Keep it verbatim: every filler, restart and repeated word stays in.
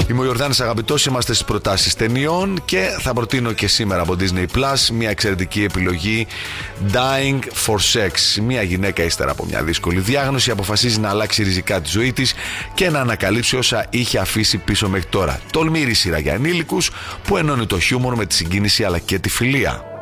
Είμαι ο Ιορδάνης Αγαπητός, είμαστε στις προτάσεις ταινιών και θα προτείνω και σήμερα από Disney Plus μια εξαιρετική επιλογή, Dying for Sex. Μια γυναίκα ύστερα από μια δύσκολη διάγνωση αποφασίζει να αλλάξει ριζικά τη ζωή της και να ανακαλύψει όσα είχε αφήσει πίσω μέχρι τώρα. Τολμήρη σειρά για ενήλικους που ενώνει το χιούμορ με τη συγκίνηση αλλά και τη φιλία.